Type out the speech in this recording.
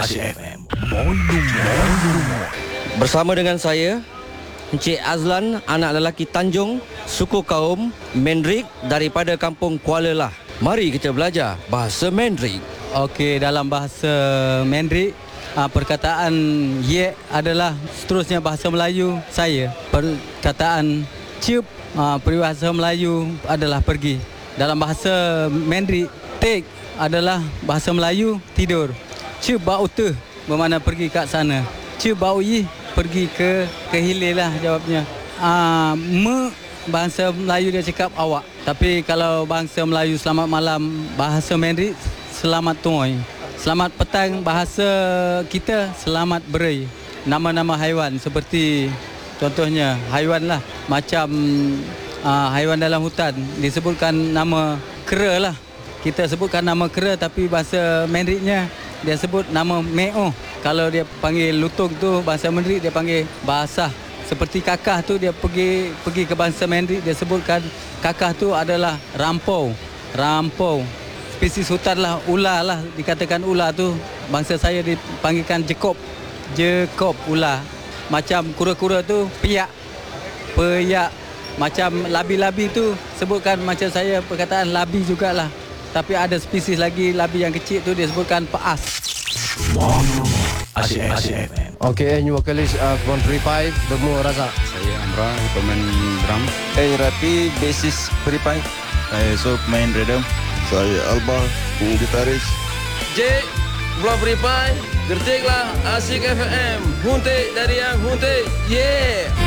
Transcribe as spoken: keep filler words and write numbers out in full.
Asyik F M. Boy bersama dengan saya Encik Azlan, anak lelaki Tanjung, suku kaum Mendrik daripada kampung Kuala Lah. Mari kita belajar bahasa Mendrik. Okey, dalam bahasa Mendrik, perkataan ye adalah seterusnya bahasa Melayu saya. Perkataan ciup, peribahasa Melayu adalah pergi. Dalam bahasa Mendrik, tek adalah bahasa Melayu tidur. Ciup bau te bermakna pergi kat sana. Ciup bau yi pergi ke ke hilir lah jawabnya. Ah, me bahasa Melayu dia cakap awak. Tapi kalau bahasa Melayu selamat malam, bahasa Mendrik selamat tuai. Selamat petang bahasa kita selamat beri. Nama-nama haiwan seperti contohnya haiwan lah, macam uh, haiwan dalam hutan disebutkan nama kera lah. Kita sebutkan nama kera tapi bahasa Mendriknya dia sebut nama meo. Kalau dia panggil lutung tu bahasa Mendrik dia panggil basah. Seperti kakah tu dia pergi pergi ke bahasa Mendrik dia sebutkan kakah tu adalah rampau. Rampau. Spesies hutan lah, ular lah, dikatakan ular tu bangsa saya dipanggilkan jekop. Jekop ular. Macam kura-kura tu piak. Piak. Macam labi-labi tu sebutkan macam saya perkataan labi jugalah. Tapi ada spesies lagi labi yang kecil tu dia sebutkan paas. Asyik F M. Okay, new vocalist uh, Country Five, Bermu Razak. Saya Amra, pemain drum. Eh, Rapi, bassist Free Pie. Saya Sob, main rhythm. Saya Alba, gitaris. J, Vlog Free Pie. Gertiklah Asyik F M. Huntik dari yang huntik. Yeah.